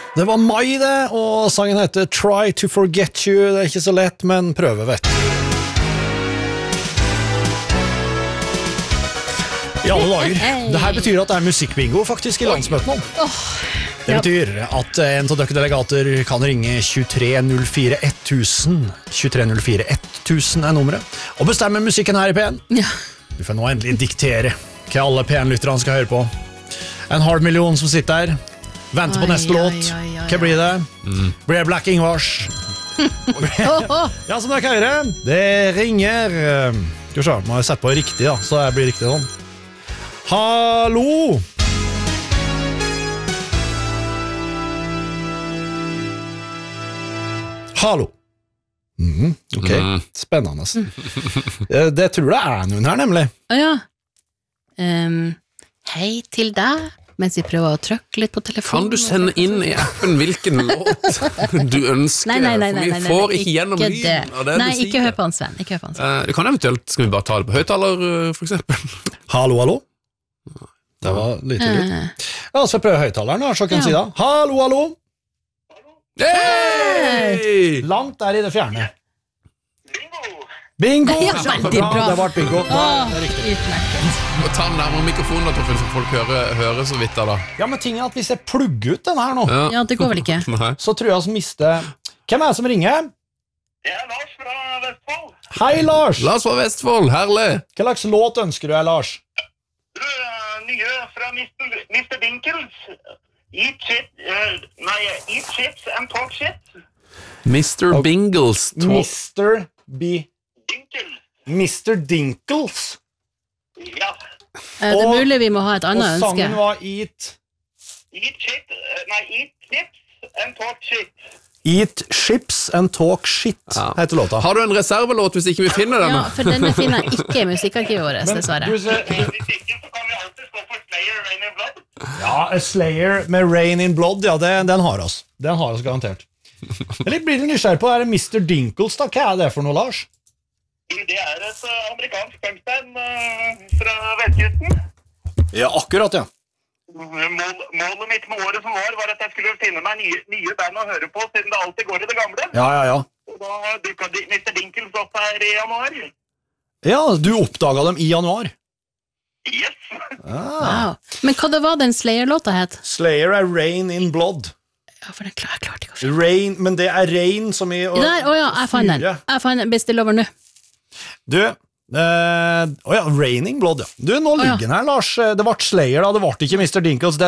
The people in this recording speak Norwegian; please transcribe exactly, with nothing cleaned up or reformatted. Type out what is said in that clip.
Det var mai det, og sangen heter Try to Forget You. Det er ikke så lett, men prøve, vet du. I alle dager. Det her betyr at det er musikkbingo faktisk i landsmøtet nå. Det betyr at en av dere delegater kan ringe tjuetre null fire tusen. tjuetre null fire tusen er nummeret. Og bestemme musikken her i P en. Ja. Du får nå endelig diktere hva alle P en-lytterne skal høre på. En halv million som sitter der. Venter på Oi, neste oi, låt. oi, oi, Hva blir det? Mm. Blir det Black Ingvars? Ja, som dere hører, det ringer. Skal vi se, må jeg sette på riktig da, så det blir riktig sånn. Hallo! Hallo. Mhm, ok, Mm. spennende. Eh, Det tror jeg er noen her, nemlig. Å ja. Ehm, hei til deg, mens vi prøver å trykke litt på telefonen. Kan du sende inn i appen hvilken låt du ønsker? Nei, nei, nei, nei, nei, For vi nei, får nei, ikke gjennom det. lyden av det Nei, du ikke sier. hør på han Sven, ikke hør på han Sven. Eh, Det kan eventuelt, skal vi bare ta det på høyttaler, eh, for eksempel? Hallo, hallo. Det var lite lyd. Eh, Ja, så prøver jeg høyttaleren da, så kan jeg si da. Hallo, hallo. Hey! Langt der i det fjerne. Bingo! Ja, veldig bra. Det var bingo. Åh, Det er riktig. utmerket. Og ta den nærmere mikrofonen da, Torfinn, så folk hører, hører så vidt da da. Ja, men ting er at hvis jeg plugger ut den her nå, Ja, det går vel ikke. Nei. så tror jeg vi mister... Hvem er det som ringer? Det er Lars fra Vestfold. Hei, Lars! Lars fra Vestfold, herlig! Hva slags låt ønsker du, Lars? Du, eh, nye fra mister mister Dinkels. Eat shit, eh, nei, eat chips and talk shit. mister Og- Bingles. To- mister B... Dinkel. mister Dinkles. Ja. Eh, Det er Og- mulig vi må ha et Og annet sangen ønske. var Eat... Eat shit, eh, nei, eat chips and talk shit. Eat Chips and Talk Shit, Ja. heter låta. Har du en reservelåt hvis ikke vi finner den? Ja, da? for denne finner jeg ikke i musikkarkivet vårt, Men dessverre. du ser- Eh, Hvis ikke, så kan vi alltid stå for Slayer, Rain in Blood. Ja, A Slayer med Rain in Blood, ja, det, den har oss. Den har oss garantert. Eller blir du nysgjerrig på, er det mister Dinkles da? Hva er det for noe, Lars? Det er et eh, amerikansk punkband eh, fra vestkysten. Ja, akkurat, ja. Mål, målet mitt med året som var, var at jeg skulle finne meg nye, nye band å høre på, siden det alltid går i det gamle. Ja, ja, ja. Og da dukket Di- mister Dinkels opp her i januar. Ja, du oppdaget dem i januar. Yes! Ah. Wow. Men hva det var den Slayer-låta het? Slayer er Rain in Blood. Ja, for den klar, jeg klarte ikke å finne. Rain, men det er rain som i... Der, å ja, jeg fant den. Fure. Jeg fant den, bestill over nå. Du, eh, å ja, Raining Blood, ja. Du, nå ja. ligger den her, Lars. Det ble Slayer da, det ble ikke mister Dinkles. Det